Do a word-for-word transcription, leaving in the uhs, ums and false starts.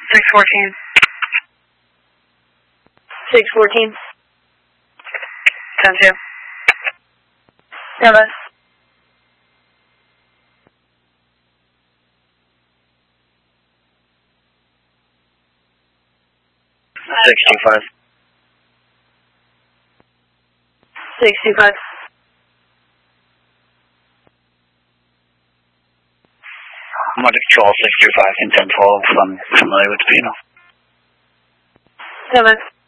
six fourteen. six fourteen. ten two. Stand by. six two five. six two five. I'm going to control six two five and ten twelve. I'm familiar with the Pino. Stand by.